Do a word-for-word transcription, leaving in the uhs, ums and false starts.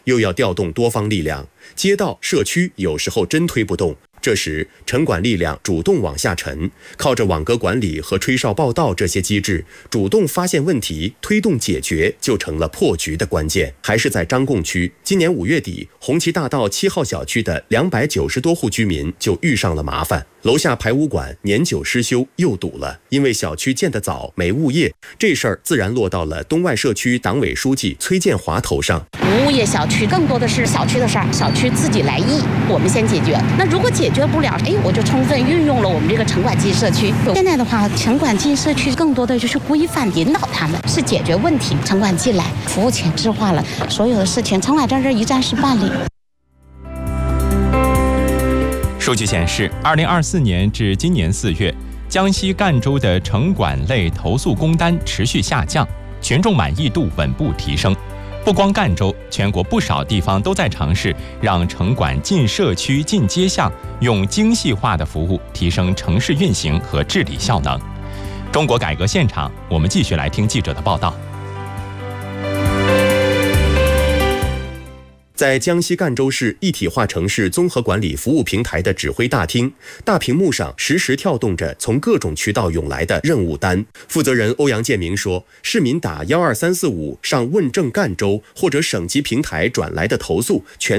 又要调动多方力量，街道、社区有时候真推不动。这时，城管力量主动往下沉，靠着网格管理和吹哨报道这些机制，主动发现问题，推动解决，就成了破局的关键。还是在张贡区，今年五月底，红旗大道七号小区的两百九十多户居民就遇上了麻烦。楼下排污管年久失修又堵了，因为小区建得早没物业，这事儿自然落到了东外社区党委书记崔建华头上。 无物业小区更多的是小区的事儿，小区自己来议，我们先解决。那如果解决不了，哎，我就充分运用了我们这个城管进社区。现在的话，城管进社区更多的就是规范引导他们，是解决问题。城管进来，服务前置化了，所有的事情城管在这一站式办理。 数据显示，二零二四年至今年四月，江西赣州的城管类投诉工单持续下降，群众满意度稳步提升。不光赣州，全国不少地方都在尝试让城管进社区、进街巷，用精细化的服务提升城市运行和治理效能。中国改革现场，我们继续来听记者的报道。 在江西赣州市一体化城市综合管理服务平台的指挥大厅，大屏幕上实时跳动着从各种渠道涌来的任务单。负责人欧阳建明说，市民打幺二三四五上问政赣州或者省级平台转来的投诉全